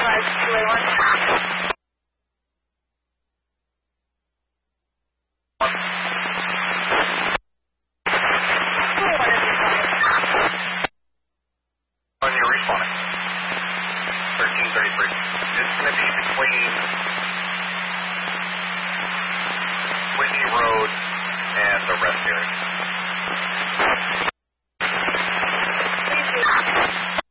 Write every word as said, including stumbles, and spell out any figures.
Sunrise two A one. On your responding. thirteen thirty-three. It's going to be between Whitney Road and the rest area.